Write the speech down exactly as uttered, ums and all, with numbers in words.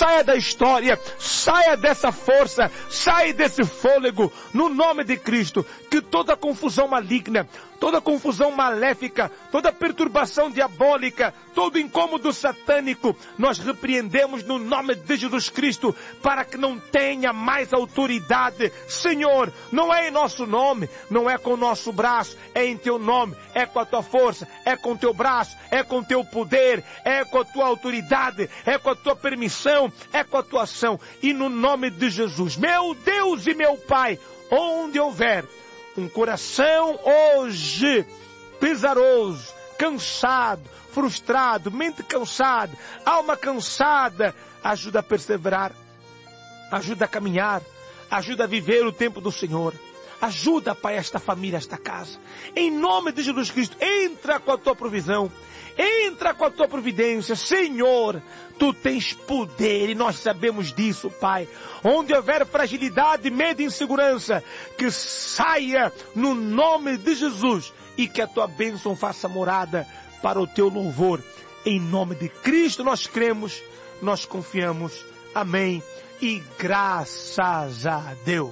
saia da história, saia dessa força, saia desse fôlego, no nome de Cristo. Que toda confusão maligna, toda confusão maléfica, toda perturbação diabólica, todo incômodo satânico, nós repreendemos no nome de Jesus Cristo, para que não tenha mais autoridade. Senhor, não é em nosso nome, não é com o nosso braço, é em teu nome, é com a tua força, é com o teu braço, é com o teu poder, é com a tua autoridade, é com a tua permissão, é com a tua ação. E no nome de Jesus, meu Deus e meu Pai, onde houver um coração hoje pesaroso, cansado, frustrado, mente cansada, alma cansada, ajuda a perseverar, ajuda a caminhar, ajuda a viver o tempo do Senhor. Ajuda, Pai, esta família, esta casa. Em nome de Jesus Cristo, entra com a tua provisão, entra com a tua providência. Senhor, tu tens poder e nós sabemos disso, Pai. Onde houver fragilidade, medo e insegurança, que saia no nome de Jesus e que a tua bênção faça morada para o teu louvor. Em nome de Cristo nós cremos, nós confiamos. Amém. E graças a Deus.